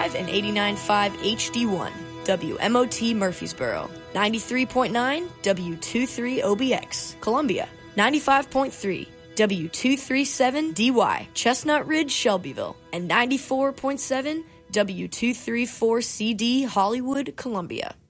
89.5 and 89.5 HD1, WMOT Murfreesboro, 93.9 W23OBX, Columbia, 95.3 W237DY, Chestnut Ridge, Shelbyville, and 94.7 W234CD, Hollywood, Columbia.